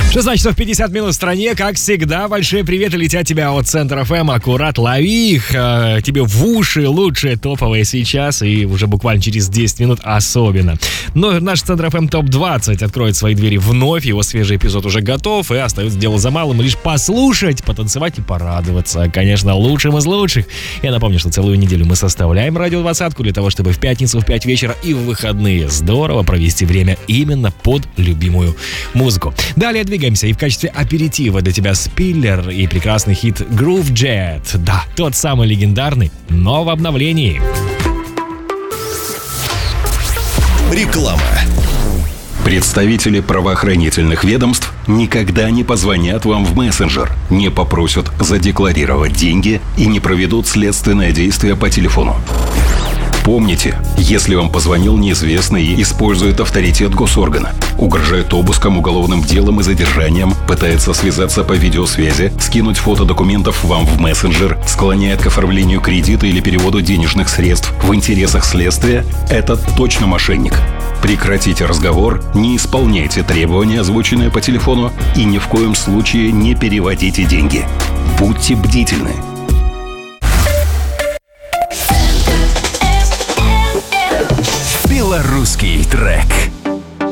16 часов 50 минут в стране. Как всегда, большие приветы летят тебя от Центра ФМ. Аккурат лови их. Тебе в уши лучшие топовые сейчас. И уже буквально через 10 минут особенно. Но наш Центр ФМ ТОП-20 откроет свои двери вновь. Его свежий эпизод уже готов. И остается дело за малым. Лишь послушать, потанцевать и порадоваться. Конечно, лучшим из лучших. Я напомню, что целую неделю мы составляем радио 20 для того, чтобы в пятницу в 5 вечера и в выходные здорово провести время именно под любимую музыку. Далее двигаемся, и в качестве аперитива для тебя спиллер и прекрасный хит Groove Jet. Да, тот самый легендарный, но в обновлении. Реклама. Представители правоохранительных ведомств никогда не позвонят вам в мессенджер, не попросят задекларировать деньги и не проведут следственное действие по телефону. Помните, если вам позвонил неизвестный и использует авторитет госоргана, угрожает обыском, уголовным делом и задержанием, пытается связаться по видеосвязи, скинуть фото документов вам в мессенджер, склоняет к оформлению кредита или переводу денежных средств в интересах следствия, это точно мошенник. Прекратите разговор, не исполняйте требования, озвученные по телефону, и ни в коем случае не переводите деньги. Будьте бдительны. Белорусский трек.